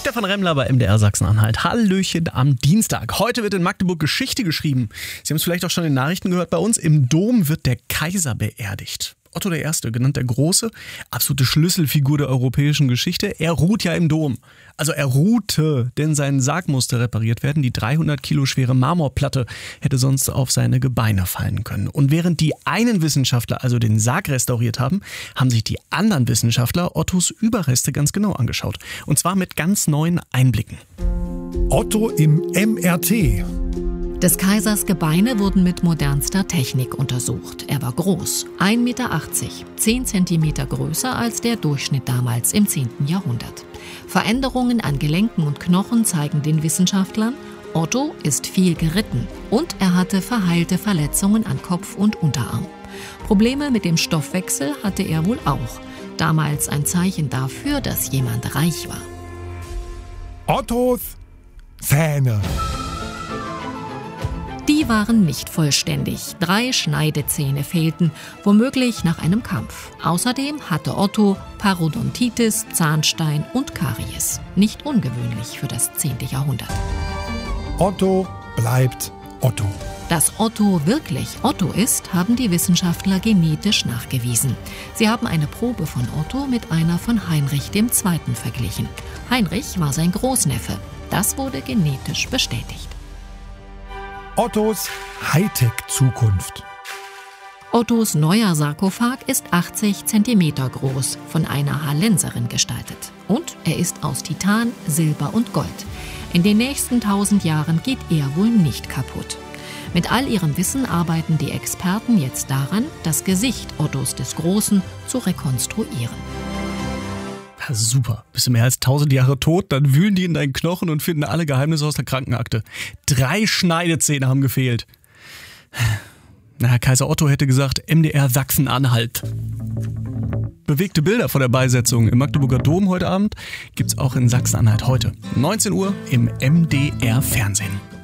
Stefan Remmler bei MDR Sachsen-Anhalt. Hallöchen am Dienstag. Heute wird in Magdeburg Geschichte geschrieben. Sie haben es vielleicht auch schon in den Nachrichten gehört bei uns. Im Dom wird der Kaiser beerdigt. Otto I., genannt der Große, absolute Schlüsselfigur der europäischen Geschichte. Er ruht ja im Dom. Also er ruhte, denn sein Sarg musste repariert werden. Die 300 Kilo schwere Marmorplatte hätte sonst auf seine Gebeine fallen können. Und während die einen Wissenschaftler also den Sarg restauriert haben, haben sich die anderen Wissenschaftler Ottos Überreste ganz genau angeschaut. Und zwar mit ganz neuen Einblicken. Otto im MRT. Des Kaisers Gebeine wurden mit modernster Technik untersucht. Er war groß, 1,80 Meter, 10 Zentimeter größer als der Durchschnitt damals im 10. Jahrhundert. Veränderungen an Gelenken und Knochen zeigen den Wissenschaftlern, Otto ist viel geritten und er hatte verheilte Verletzungen an Kopf und Unterarm. Probleme mit dem Stoffwechsel hatte er wohl auch. Damals ein Zeichen dafür, dass jemand reich war. Ottos Zähne. Die waren nicht vollständig. 3 Schneidezähne fehlten, womöglich nach einem Kampf. Außerdem hatte Otto Parodontitis, Zahnstein und Karies. Nicht ungewöhnlich für das 10. Jahrhundert. Otto bleibt Otto. Dass Otto wirklich Otto ist, haben die Wissenschaftler genetisch nachgewiesen. Sie haben eine Probe von Otto mit einer von Heinrich II. Verglichen. Heinrich war sein Großneffe. Das wurde genetisch bestätigt. Ottos Hightech-Zukunft. Ottos neuer Sarkophag ist 80 Zentimeter groß, von einer Hallenserin gestaltet. Und er ist aus Titan, Silber und Gold. In den nächsten 1000 Jahren geht er wohl nicht kaputt. Mit all ihrem Wissen arbeiten die Experten jetzt daran, das Gesicht Ottos des Großen zu rekonstruieren. Ja, super. Bist du mehr als 1000 Jahre tot, dann wühlen die in deinen Knochen und finden alle Geheimnisse aus der Krankenakte. 3 Schneidezähne haben gefehlt. Na, Kaiser Otto hätte gesagt, MDR Sachsen-Anhalt. Bewegte Bilder von der Beisetzung im Magdeburger Dom heute Abend gibt's auch in Sachsen-Anhalt heute. 19 Uhr im MDR Fernsehen.